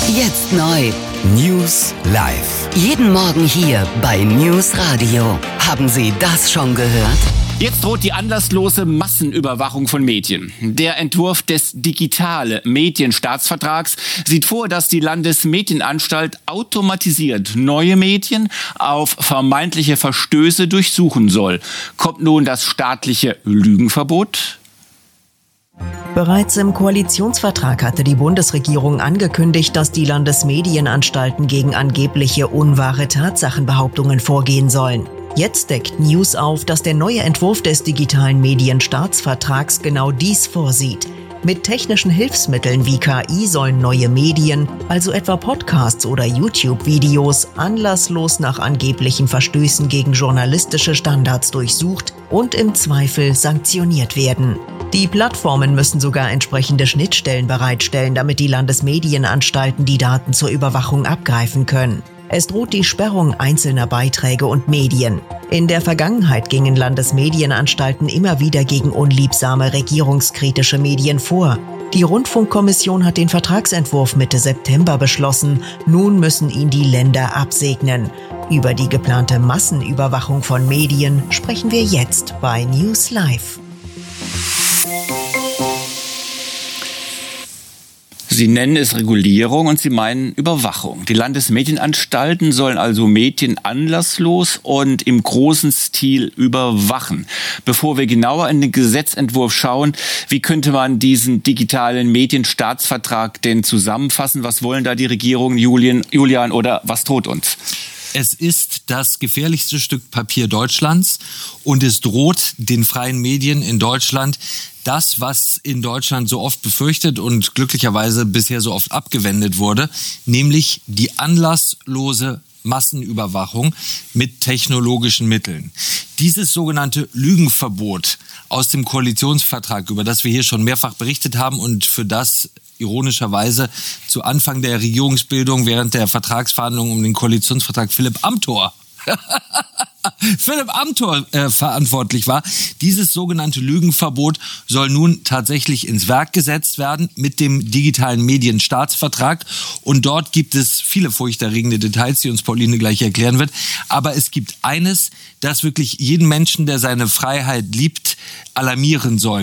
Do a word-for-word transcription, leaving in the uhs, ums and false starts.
Jetzt neu. News live. Jeden Morgen hier bei News Radio. Haben Sie das schon gehört? Jetzt droht die anlasslose Massenüberwachung von Medien. Der Entwurf des Digitale Medienstaatsvertrags sieht vor, dass die Landesmedienanstalt automatisiert neue Medien auf vermeintliche Verstöße durchsuchen soll. Kommt nun das staatliche Lügenverbot? Bereits im Koalitionsvertrag hatte die Bundesregierung angekündigt, dass die Landesmedienanstalten gegen angebliche unwahre Tatsachenbehauptungen vorgehen sollen. Jetzt deckt News auf, dass der neue Entwurf des digitalen Medienstaatsvertrags genau dies vorsieht. Mit technischen Hilfsmitteln wie K I sollen neue Medien, also etwa Podcasts oder YouTube-Videos, anlasslos nach angeblichen Verstößen gegen journalistische Standards durchsucht und im Zweifel sanktioniert werden. Die Plattformen müssen sogar entsprechende Schnittstellen bereitstellen, damit die Landesmedienanstalten die Daten zur Überwachung abgreifen können. Es droht die Sperrung einzelner Beiträge und Medien. In der Vergangenheit gingen Landesmedienanstalten immer wieder gegen unliebsame regierungskritische Medien vor. Die Rundfunkkommission hat den Vertragsentwurf Mitte September beschlossen. Nun müssen ihn die Länder absegnen. Über die geplante Massenüberwachung von Medien sprechen wir jetzt bei News Live. Sie nennen es Regulierung und Sie meinen Überwachung. Die Landesmedienanstalten sollen also Medien anlasslos und im großen Stil überwachen. Bevor wir genauer in den Gesetzentwurf schauen, wie könnte man diesen digitalen Medienstaatsvertrag denn zusammenfassen? Was wollen da die Regierungen, Julian, Julian, oder was droht uns? Es ist das gefährlichste Stück Papier Deutschlands und es droht den freien Medien in Deutschland das, was in Deutschland so oft befürchtet und glücklicherweise bisher so oft abgewendet wurde, nämlich die anlasslose Massenüberwachung mit technologischen Mitteln. Dieses sogenannte Lügenverbot aus dem Koalitionsvertrag, über das wir hier schon mehrfach berichtet haben und für das ironischerweise zu Anfang der Regierungsbildung während der Vertragsverhandlungen um den Koalitionsvertrag Philipp Amthor Philipp Amthor äh, verantwortlich war. Dieses sogenannte Lügenverbot soll nun tatsächlich ins Werk gesetzt werden mit dem digitalen Medienstaatsvertrag. Und dort gibt es viele furchterregende Details, die uns Pauline gleich erklären wird. Aber es gibt eines, das wirklich jeden Menschen, der seine Freiheit liebt, alarmieren soll.